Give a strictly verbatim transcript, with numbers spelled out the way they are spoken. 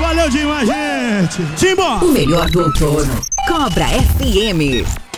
Valeu demais, gente. Timbo. O melhor do outono. Cobra F M.